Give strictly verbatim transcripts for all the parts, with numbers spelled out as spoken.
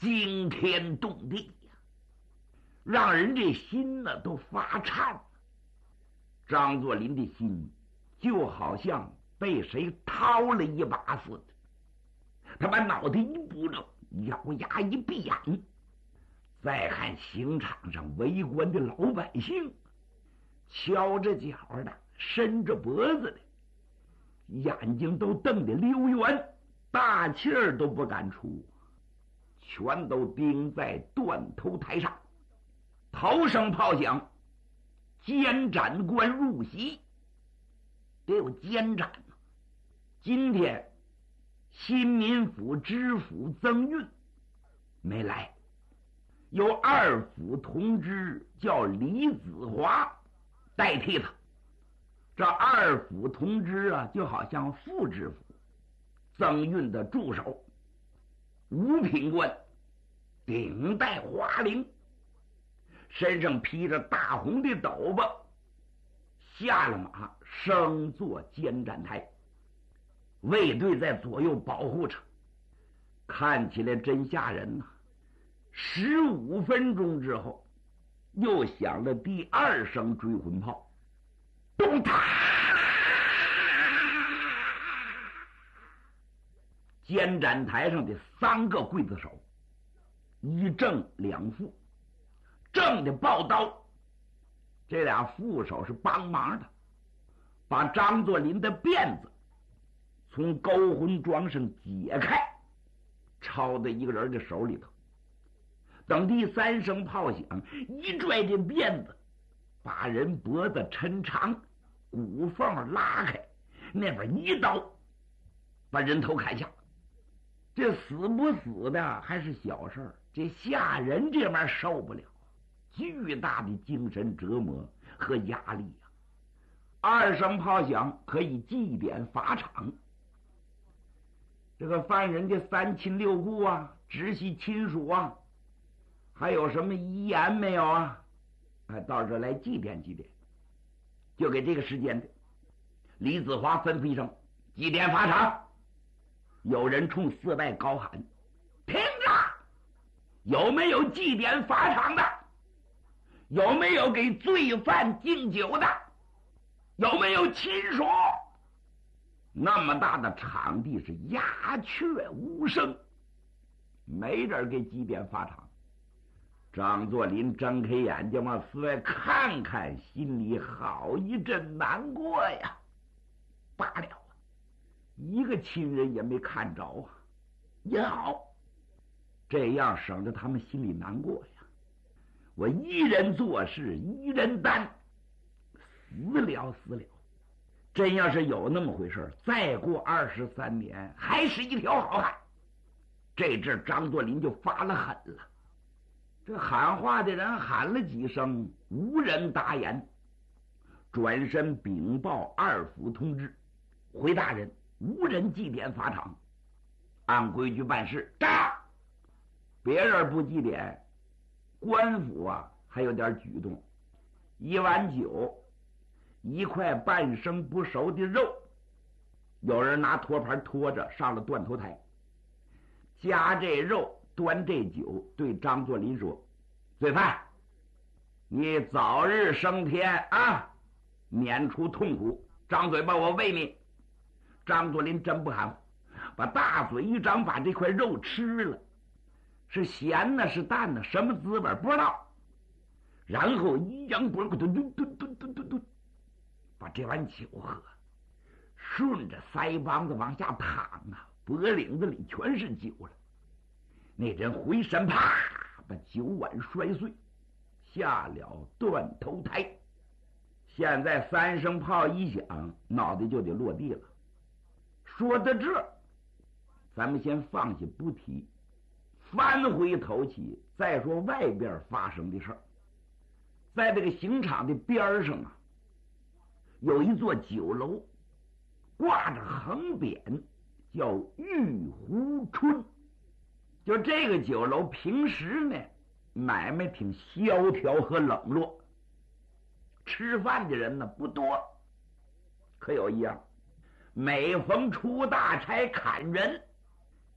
惊天动地呀，让人这心呢都发颤。张作霖的心就好像被谁掏了一把似的，他把脑袋一不正，咬牙一闭眼，再看刑场上围观的老百姓，翘着脚的，伸着脖子的，眼睛都瞪得溜圆，大气儿都不敢出，全都盯在断头台上。头声炮响，监斩官入席。得有监斩呢。今天新民府知府曾运没来，由二府同知叫李子华代替他。这二府同知啊，就好像副知府，曾运的助手。五品官，顶戴花翎，身上披着大红的斗篷，下了马，升坐监斩台，卫队在左右保护着，看起来真吓人呐、啊。十五分钟之后，又响了第二声追魂炮，咚嗒！监斩台上的三个刽子手，一正两副，正的抱刀，这俩副手是帮忙的，把张作霖的辫子从勾魂桩上解开，抄在一个人的手里头。等第三声炮响，一拽这辫子，把人脖子抻长，骨缝拉开，那边一刀把人头砍下。这死不死的还是小事儿，这吓人这玩意儿受不了，巨大的精神折磨和压力呀、啊！二声炮响，可以祭奠法场。这个犯人的三亲六故啊，直系亲属啊，还有什么遗言没有啊？哎，到这来祭奠祭奠。就给这个时间的，李子华吩咐一声：“祭奠法场。”有人冲四外高喊：“听着！有没有祭奠法场的？有没有给罪犯敬酒的？有没有亲属？”那么大的场地是鸦雀无声，没人给祭奠法场。张作霖睁开眼睛往四外看看，心里好一阵难过呀。罢了，一个亲人也没看着啊，也好，这样省得他们心里难过呀。我一人做事一人担，死了死了。真要是有那么回事，再过二十三年还是一条好汉。这阵张作霖就发了狠了。这喊话的人喊了几声，无人答言，转身禀报二府同知：“回大人，无人祭奠法场，按规矩办事。”炸！别人不祭奠，官府啊还有点举动。一碗酒，一块半生不熟的肉，有人拿托盘拖着上了断头台，夹这肉端这酒，对张作霖说：“罪犯，你早日升天啊，免除痛苦，张嘴把我喂你。”张作霖真不含糊，把大嘴一张，把这块肉吃了，是咸呢是淡呢，什么滋味不知道。然后一扬脖，嘟嘟嘟嘟嘟嘟嘟，把这碗酒喝，顺着腮帮子往下淌啊，脖领子里全是酒了。那人回身，啪，把酒碗摔碎，下了断头台。现在三声炮一响，脑袋就得落地了。说到这，咱们先放下不提，翻回头起再说外边发生的事儿。在这个刑场的边上啊，有一座酒楼，挂着横匾，叫玉湖春。就这个酒楼平时呢，买卖挺萧条和冷落，吃饭的人呢不多。可有一样，每逢出大差砍人，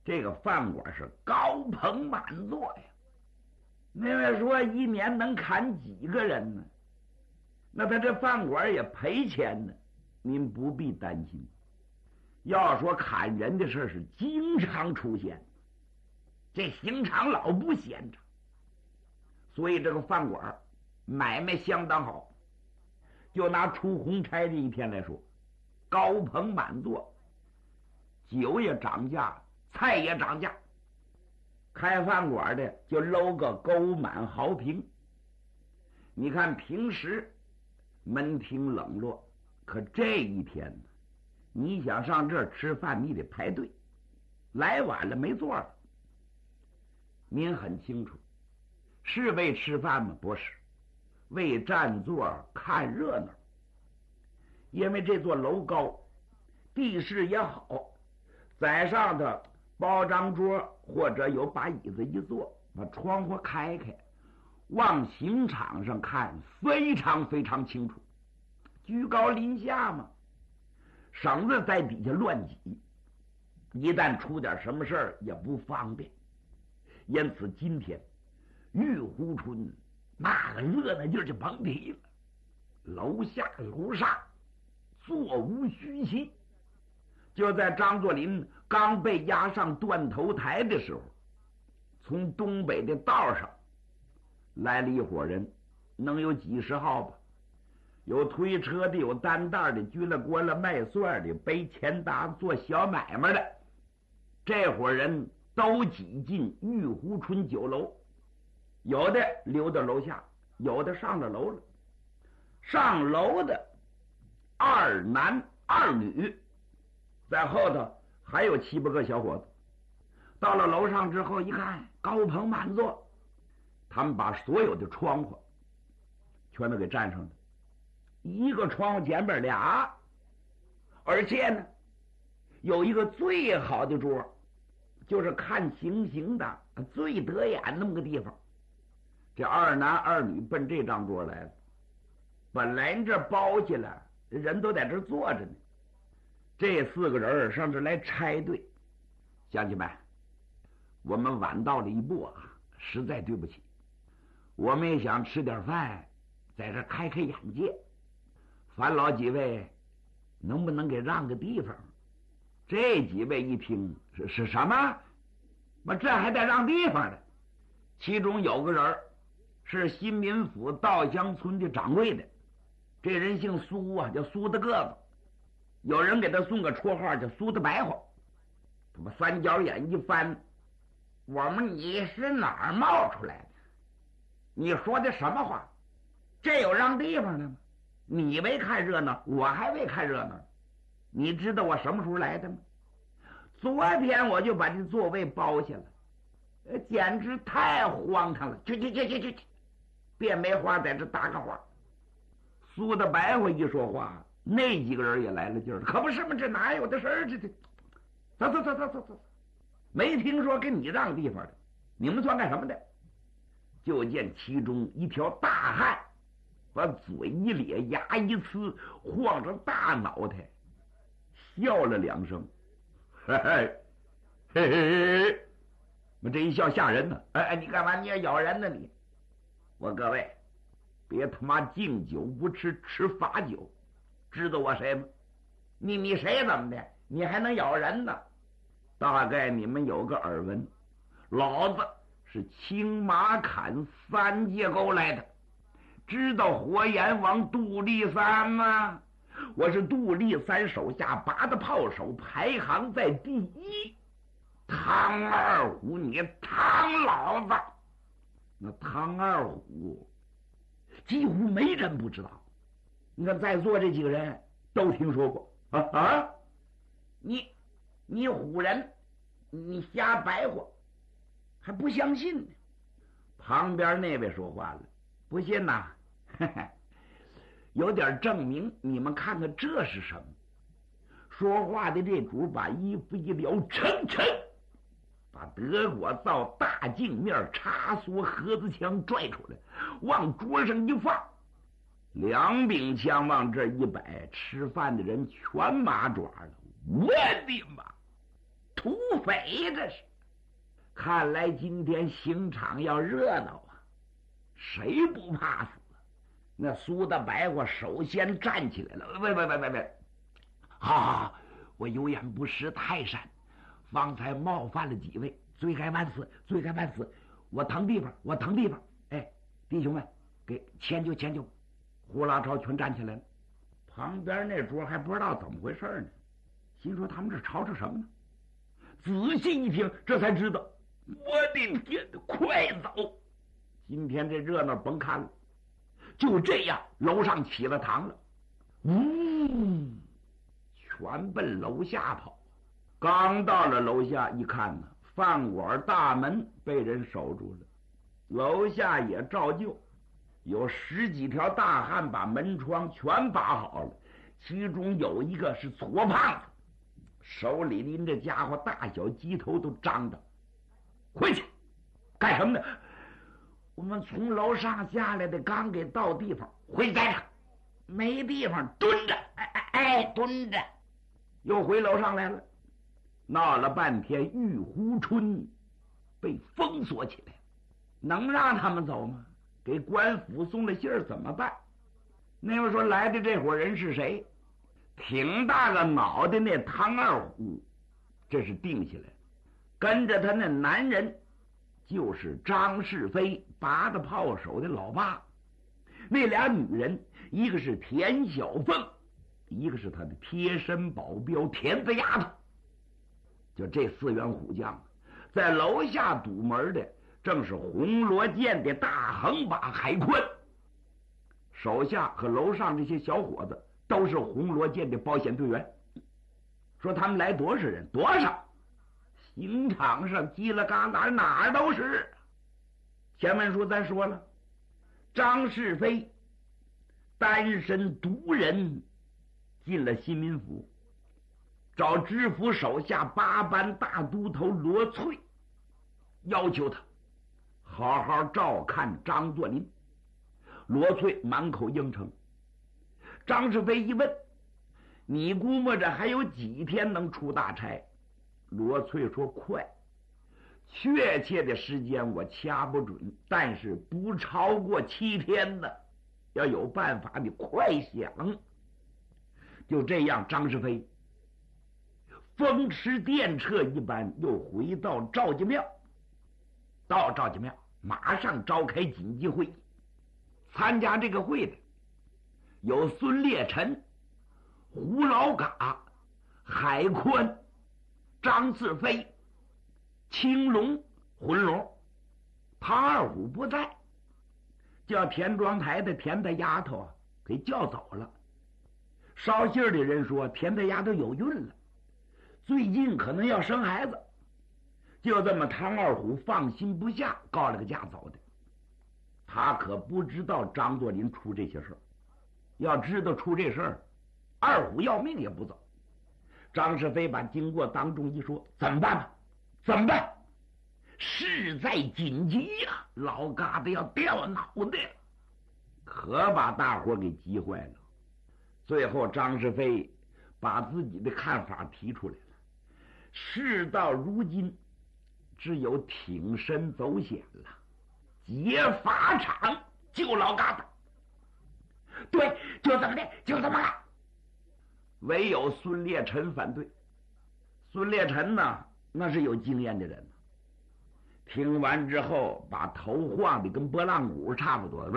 这个饭馆是高朋满座呀。那位说一年能砍几个人呢？那他这饭馆也赔钱呢，您不必担心。要说砍人的事是经常出现，这刑场老不闲着，所以这个饭馆买卖相当好。就拿出红差这一天来说，高朋满座，酒也涨价，菜也涨价。开饭馆的就搂个沟满豪平。你看平时门庭冷落，可这一天呢，你想上这儿吃饭，你得排队，来晚了没座了。您很清楚，是为吃饭吗？不是，为占座看热闹。因为这座楼高，地势也好，在上头包张桌，或者有把椅子一坐，把窗户开开，往刑场上看非常非常清楚，居高临下嘛，省得在底下乱挤，一旦出点什么事儿也不方便。因此今天玉湖村那个热闹劲儿就甭提了，楼下楼上座无虚席。就在张作霖刚被押上断头台的时候，从东北的道上来了一伙人，能有几十号吧，有推车的，有担担的，居了锅了，卖蒜的，背钱搭做小买卖的。这伙人都挤进玉湖村酒楼，有的留到楼下，有的上了楼了。上楼的二男二女，在后头还有七八个小伙子。到了楼上之后一看，高朋满座，他们把所有的窗户全都给占上了，一个窗户前边俩，而且呢有一个最好的桌，就是看情形的最得眼那么个地方。这二男二女奔这张桌来了，本来这包起来人都在这坐着呢，这四个人上这来拆队。乡亲们，我们晚到了一步啊，实在对不起。我们也想吃点饭，在这开开眼界。烦劳几位能不能给让个地方？这几位一听是是什么？我这还得让地方的。其中有个人是新民府稻香村的掌柜的，这人姓苏啊，叫苏大个子，有人给他送个绰号叫苏大白话。他把三角眼一翻，我们你是哪儿冒出来的？你说的什么话？这有让地方的吗？你为看热闹，我还为看热闹。你知道我什么时候来的吗？昨天我就把这座位包下了，简直太荒唐了！去去去去去，别没话在这搭个话。苏大白话一说话，那几个人也来了劲儿，可不是吗？这哪有的事儿？这这，走走走走走走，没听说给你让地方的，你们算干什么的？就见其中一条大汉，把嘴一咧，牙一呲，晃着大脑袋，笑了两声，嘿嘿嘿嘿嘿，我这一笑吓人呢！哎哎，你干嘛？你要咬人呢你？我各位，别他妈敬酒不吃吃罚酒，知道我谁吗？你你谁怎么的？你还能咬人呢？大概你们有个耳闻，老子是青马砍三界沟来的，知道活阎王杜立三吗？我是杜立三手下拔的炮手，排行在第一。汤二虎，你汤老子！那汤二虎几乎没人不知道。你看在座这几个人都听说过啊啊！你你唬人，你瞎白话，还不相信呢。旁边那位说话了，不信呐？嘿嘿，有点证明，你们看看这是什么？说话的这主把衣服一撩，抻抻，把德国造大镜面插梭盒子枪拽出来，往桌上一放，两柄枪往这一摆，吃饭的人全麻爪了。我的妈！ 土匪，这是。看来今天刑场要热闹啊，谁不怕死？那苏大白话首先站起来了，喂喂喂喂喂，好好好，我有眼不识泰山，方才冒犯了几位，罪该万死，罪该万死，我腾地方，我腾地方。哎，弟兄们，给迁就迁就。呼啦超全站起来了，旁边那桌还不知道怎么回事呢，心说他们这吵吵什么呢？仔细一听，这才知道，我的天，快走！今天这热闹甭看了。就这样，楼上起了堂了，呜，全奔楼下跑。刚到了楼下一看呢，饭馆大门被人守住了，楼下也照旧，有十几条大汉把门窗全把好了，其中有一个是矬胖子，手里拎着家伙，大小鸡头都张着。回去干什么呢？我们从楼上下来的，刚给到地方，回家去，没地方蹲着，哎哎哎，蹲着，又回楼上来了。闹了半天，玉湖春被封锁起来，能让他们走吗？给官府送了信儿怎么办？那位说来的这伙人是谁？挺大个脑袋那唐二虎，这是定下来，跟着他那男人就是张世飞拔的炮手的老爸，那俩女人一个是田小凤，一个是他的贴身保镖田子丫头。就这四员虎将，在楼下堵门的正是红罗剑的大横把海宽，手下和楼上这些小伙子都是红罗剑的保险队员。说他们来多少人？多少？刑场上叽了嘎啦哪儿都是。前文书咱说了，张世飞单身独人进了新民府，找知府手下八班大都头罗翠，要求他好好照看张作霖。罗翠满口应承。张世飞一问，你估摸着还有几天能出大差？罗翠说快，确切的时间我掐不准，但是不超过七天的，要有办法你快想。就这样，张世飞风驰电掣一般又回到赵家庙，到赵家庙马上召开紧急会议。参加这个会的有孙烈臣、胡老嘎、海宽、张世飞、青龙、浑龙。唐二虎不在，叫田庄台的田大丫头啊给叫走了。捎信的人说田大丫头有孕了，最近可能要生孩子。就这么，唐二虎放心不下，告了个假走的。他可不知道张作霖出这些事儿，要知道出这事儿，二虎要命也不走。张世飞把经过当众一说，怎么办吧？怎么办？事在紧急呀、啊！老疙瘩要掉脑袋了，可把大伙给急坏了。最后，张世飞把自己的看法提出来了：事到如今，只有挺身走险了，劫法场救老疙瘩。对，就这么的，就这么干。唯有孙烈臣反对。孙烈臣呢，那是有经验的人，听完之后把头晃得跟拨浪鼓差不多。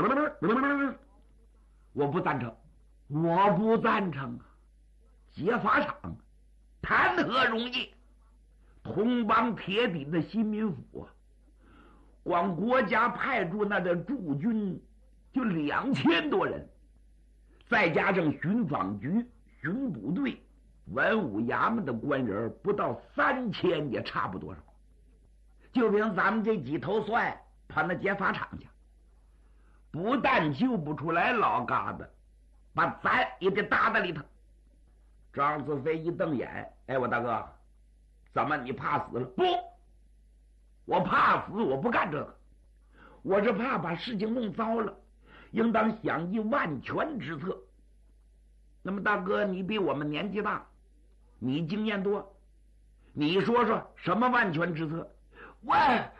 我不赞成，我不赞成啊！劫法场谈何容易？同邦铁底的新民府啊，光国家派驻那的驻军就两千多人，再加上巡防局、巡捕队、文武衙门的官人不到三千，也差不多少。就凭咱们这几头蒜跑那劫法场去，不但救不出来老疙瘩，把咱也得打在里头。张世飞一瞪眼，哎，我大哥，怎么你怕死了？不，我怕死，我不干这个，我是怕把事情弄糟了，应当想一万全之策。那么大哥，你比我们年纪大，你经验多， 你说说什么万全之策？我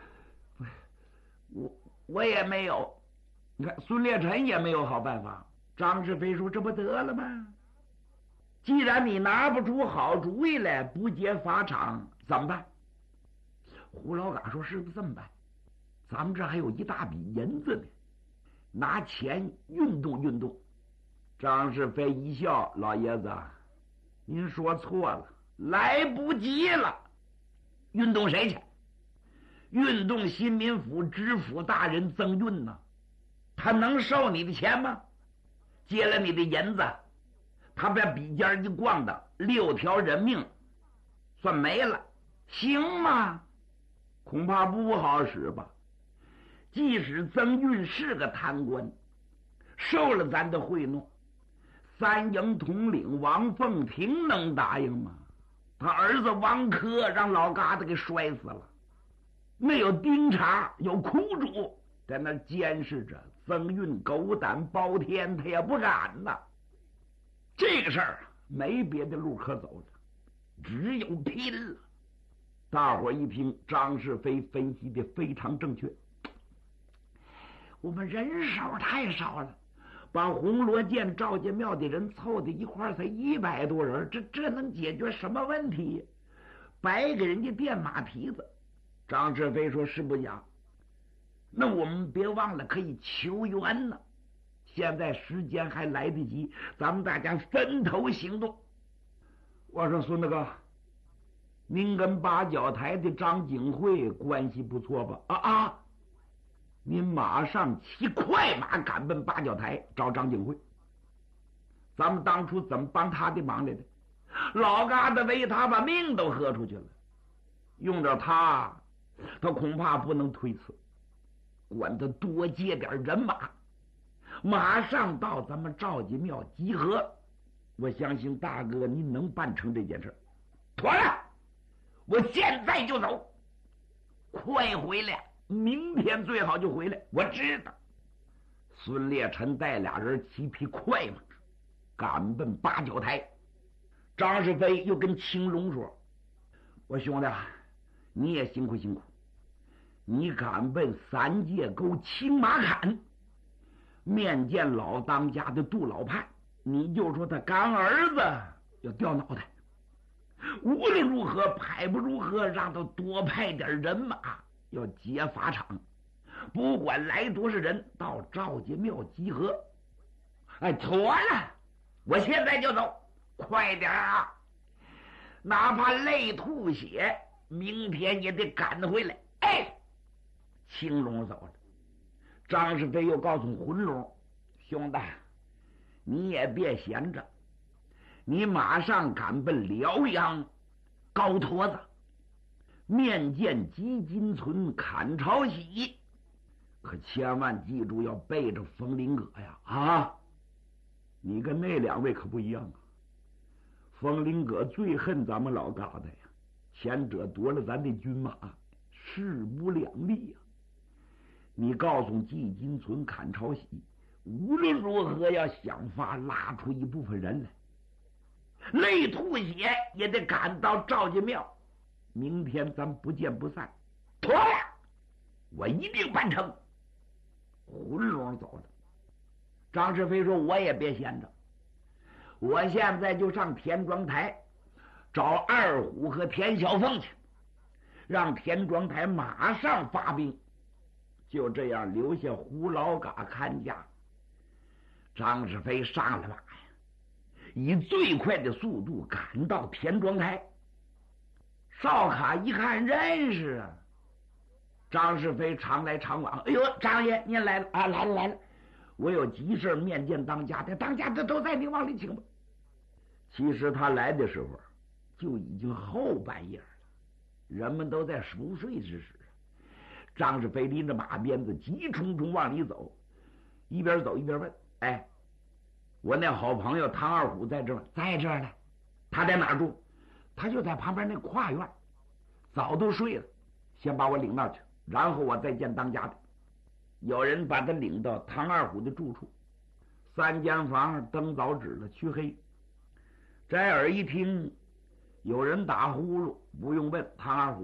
我我也没有。你看孙烈臣也没有好办法。张世飞说：“这不得了吗？既然你拿不出好主意来，不劫法场，怎么办？”胡老嘎说：“师傅这么办，咱们这还有一大笔银子呢，拿钱运动运动。”张世飞一笑：“老爷子，您说错了，来不及了。运动谁去？运动新民府知府大人曾运呢？他能收你的钱吗？借了你的银子，他把笔尖一咣当，六条人命算没了，行吗？恐怕不好使吧。即使曾运是个贪官，受了咱的贿赂，三营统领王凤亭能答应吗？他儿子王珂让老疙瘩给摔死了，没有盯察，有苦主在那监视着。曾运狗胆包天，他也不敢呐。这个事儿没别的路可走了，只有拼了。大伙一听，张世飞分析的非常正确。我们人手太少了，把红罗涧、赵家庙的人凑在一块儿才一百多人，这这能解决什么问题？白给人家垫马蹄子。张世飞说：“师不假。那我们别忘了可以求援呢，现在时间还来得及，咱们大家分头行动。”我说：“孙大哥，您跟八角台的张景惠关系不错吧？”啊啊！您马上骑快马赶奔八角台找张景惠。咱们当初怎么帮他的忙来的？老疙瘩为他把命都喝出去了，用着他，他恐怕不能推辞。管他多接点人马，马上到咱们赵家庙集合。我相信大哥您能办成这件事。妥了，我现在就走，快回来，明天最好就回来。我知道。孙烈臣带俩人骑匹快马赶奔八角台。张世飞又跟青龙说：“我兄弟，你也辛苦辛苦。你赶奔三界沟青马坎，面见老当家的杜老派，你就说他干儿子要掉脑袋。无论如何，派不如何，让他多派点人马，要劫法场。不管来多少人，到赵家庙集合。哎，妥了，我现在就走，快点啊！哪怕泪吐血，明天也得赶回来。”哎。青龙走了，张世飞又告诉浑龙：“兄弟，你也别闲着，你马上赶奔辽阳高坨子，面见吉金存、砍朝喜，可千万记住要背着冯林阁呀！啊，你跟那两位可不一样啊！冯林阁最恨咱们老疙瘩呀，前者夺了咱的军马，势不两立呀。你告诉季金存、砍朝喜，无论如何要想法拉出一部分人来，泪吐血也得赶到赵家庙。明天咱不见不散。妥了，我一定办成。”浑龙走了。张世飞说：“我也别闲着，我现在就上田庄台找二虎和田小凤去，让田庄台马上发兵。就这样留下胡老嘎看家。”张世飞上了马呀，以最快的速度赶到田庄台。哨卡一看认识啊，张世飞常来常往。哎呦，张爷您来了啊！来了来了，我有急事面见当家的，当家的都在，你往里请吧。其实他来的时候就已经后半夜了，人们都在熟睡之时。张世飞拎着马鞭子急冲冲往里走，一边走一边问：“哎，我那好朋友唐二虎在这儿？”“在这儿呢。”“他在哪儿住？”“他就在旁边那跨院，早都睡了。先把我领那去，然后我再见当家的。”有人把他领到唐二虎的住处，三间房灯早指了，黢黑。摘耳一听， 有人打呼噜，不用问，唐二虎